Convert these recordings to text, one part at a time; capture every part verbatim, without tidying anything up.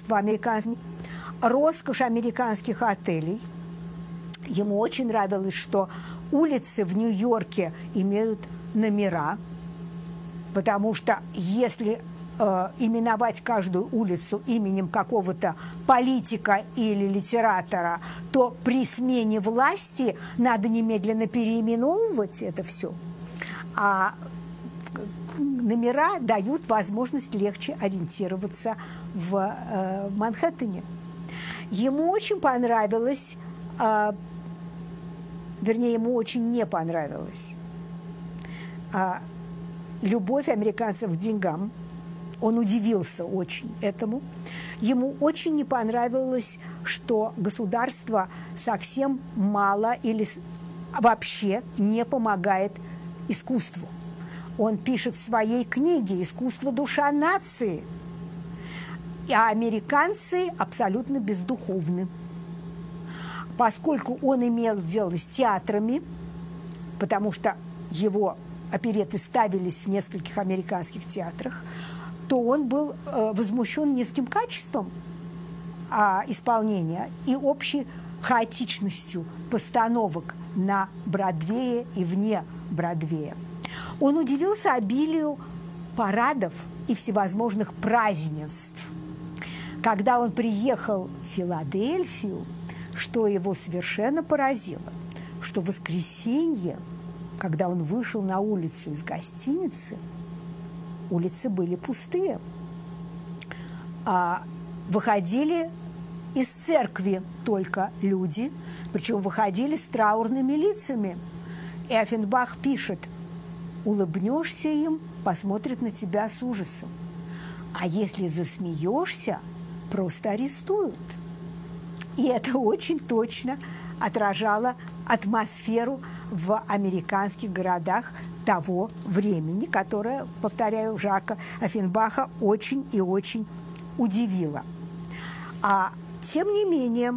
богатство американских, роскошь американских отелей. Ему очень нравилось, что улицы в Нью-Йорке имеют номера, потому что если э, именовать каждую улицу именем какого-то политика или литератора, то при смене власти надо немедленно переименовывать это все. А номера дают возможность легче ориентироваться в э, Манхэттене. Ему очень понравилось, э, вернее, ему очень не понравилось э, любовь американцев к деньгам. Он удивился очень этому. Ему очень не понравилось, что государство совсем мало или вообще не помогает искусству. Он пишет в своей книге «Искусство. Душа нации», а американцы абсолютно бездуховны. Поскольку он имел дело с театрами, потому что его оперетты ставились в нескольких американских театрах, то он был э, возмущен низким качеством а, исполнения и общей хаотичностью постановок на Бродвее и вне Бродвея. Он удивился обилию парадов и всевозможных празднеств. Когда он приехал в Филадельфию, что его совершенно поразило, что в воскресенье, когда он вышел на улицу из гостиницы, улицы были пустые. А выходили из церкви только люди, причем выходили с траурными лицами. И Оффенбах пишет: улыбнешься им, посмотрят на тебя с ужасом. А если засмеешься, просто арестуют. И это очень точно отражало атмосферу в американских городах того времени, которая, повторяю, Жака Оффенбаха очень и очень удивила. А тем не менее,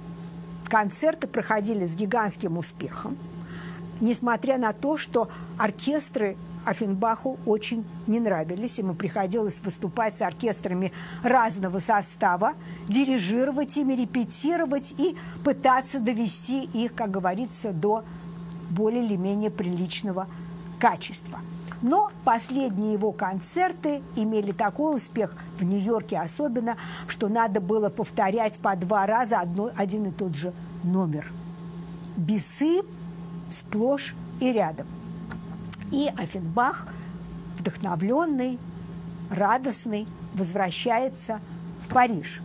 концерты проходили с гигантским успехом, несмотря на то, что оркестры Оффенбаху очень не нравились. Ему приходилось выступать с оркестрами разного состава, дирижировать ими, репетировать и пытаться довести их, как говорится, до более или менее приличного качества. Но последние его концерты имели такой успех, в Нью-Йорке особенно, что надо было повторять по два раза одно, один и тот же номер. Бесы сплошь и рядом. И Оффенбах, вдохновленный, радостный, возвращается в Париж.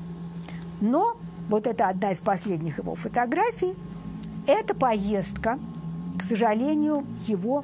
Но вот это одна из последних его фотографий. Эта поездка, к сожалению, его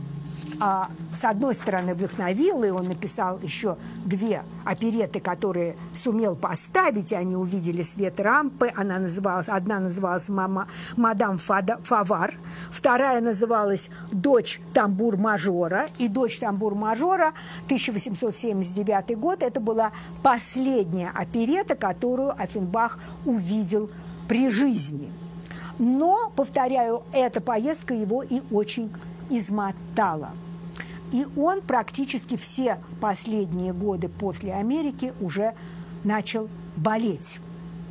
а, с одной стороны вдохновила, и он написал еще две оперетты, которые сумел поставить, и они увидели свет рампы. Она называлась, одна называлась «Мама, «Мадам Фавар», вторая называлась «Дочь тамбур-мажора». И «Дочь тамбур-мажора» тысяча восемьсот семьдесят девятый год, это была последняя оперетта, которую Оффенбах увидел при жизни. Но, повторяю, эта поездка его и очень измотала. И он практически все последние годы после Америки уже начал болеть.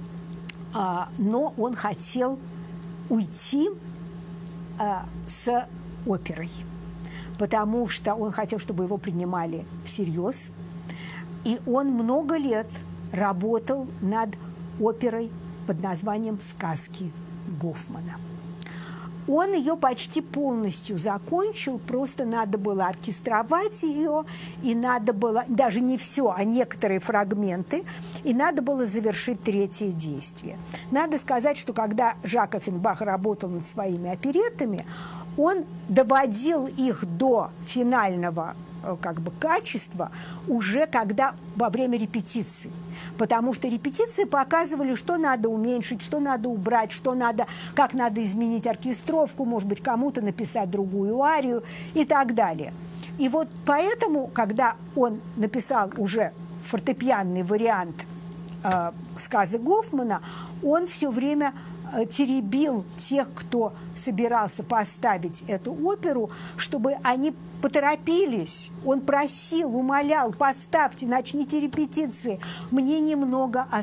А, но он хотел уйти а, с оперой, потому что он хотел, чтобы его принимали всерьез. И он много лет работал над оперой под названием «Сказки Гофмана». Он ее почти полностью закончил, просто надо было оркестровать ее, и надо было, даже не все, а некоторые фрагменты, и надо было завершить третье действие. Надо сказать, что когда Жак Оффенбах работал над своими опереттами, он доводил их до финального как бы качества уже когда во время репетиций. Потому что репетиции показывали, что надо уменьшить, что надо убрать, что надо, как надо изменить оркестровку, может быть, кому-то написать другую арию и так далее. И вот поэтому, когда он написал уже фортепианный вариант э, сказок Гофмана, он все время э, теребил тех, кто собирался поставить эту оперу, чтобы они поторопились. Он просил, умолял: поставьте, начните репетиции, мне немного